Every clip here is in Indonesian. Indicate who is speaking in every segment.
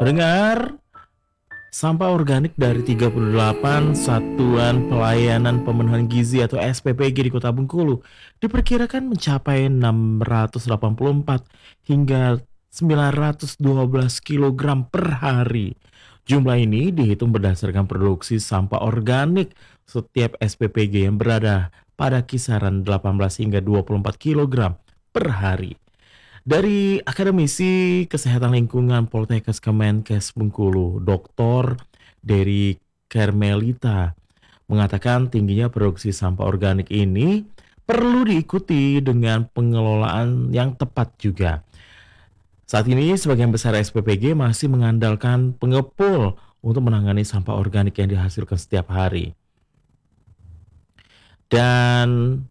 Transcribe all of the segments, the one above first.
Speaker 1: Pendengar, sampah organik dari 38 Satuan Pelayanan Pemenuhan Gizi atau SPPG di Kota Bengkulu diperkirakan mencapai 684 hingga 912 kilogram per hari. Jumlah ini dihitung berdasarkan produksi sampah organik setiap SPPG yang berada pada kisaran 18 hingga 24 kilogram per hari. Dari akademisi Kesehatan Lingkungan Poltekkes Kemenkes Bengkulu, Dr. Dery Kermelita mengatakan tingginya produksi sampah organik ini perlu diikuti dengan pengelolaan yang tepat juga. Saat ini sebagian besar SPPG masih mengandalkan pengepul untuk menangani sampah organik yang dihasilkan setiap hari. Dan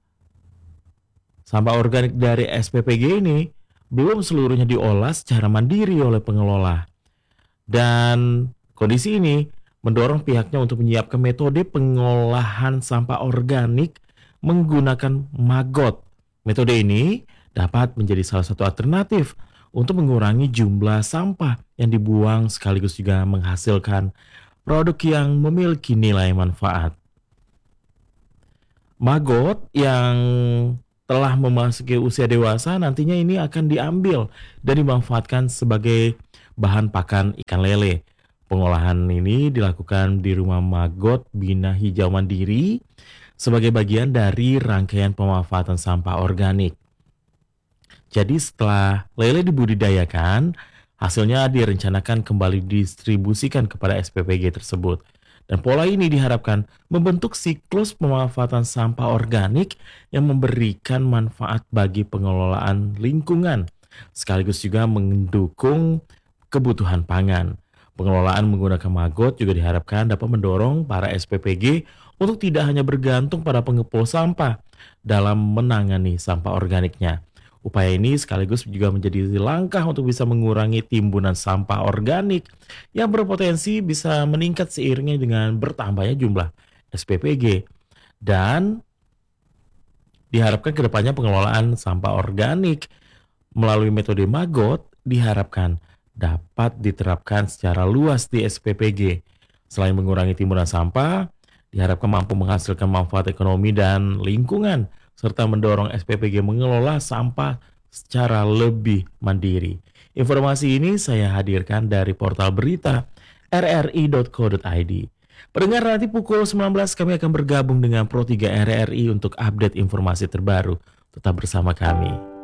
Speaker 1: sampah organik dari SPPG ini belum seluruhnya diolah secara mandiri oleh pengelola. Dan kondisi ini mendorong pihaknya untuk menyiapkan metode pengolahan sampah organik menggunakan maggot. Metode ini dapat menjadi salah satu alternatif untuk mengurangi jumlah sampah yang dibuang sekaligus juga menghasilkan produk yang memiliki nilai manfaat. Maggot yang telah memasuki usia dewasa nantinya ini akan diambil dan dimanfaatkan sebagai bahan pakan ikan lele. Pengolahan ini dilakukan di rumah maggot Bina Hijau Mandiri sebagai bagian dari rangkaian pemanfaatan sampah organik. Jadi setelah lele dibudidayakan, hasilnya direncanakan kembali didistribusikan kepada SPPG tersebut. Dan pola ini diharapkan membentuk siklus pemanfaatan sampah organik yang memberikan manfaat bagi pengelolaan lingkungan, sekaligus juga mendukung kebutuhan pangan. Pengelolaan menggunakan maggot juga diharapkan dapat mendorong para SPPG untuk tidak hanya bergantung pada pengepul sampah dalam menangani sampah organiknya. Upaya ini sekaligus juga menjadi langkah untuk bisa mengurangi timbunan sampah organik yang berpotensi bisa meningkat seiringnya dengan bertambahnya jumlah SPPG. Dan diharapkan kedepannya pengelolaan sampah organik melalui metode maggot diharapkan dapat diterapkan secara luas di SPPG. Selain mengurangi timbunan sampah, diharapkan mampu menghasilkan manfaat ekonomi dan lingkungan, serta mendorong SPPG mengelola sampah secara lebih mandiri. Informasi ini saya hadirkan dari portal berita rri.co.id. Pendengar, nanti pukul 19 kami akan bergabung dengan Pro 3 RRI untuk update informasi terbaru. Tetap bersama kami.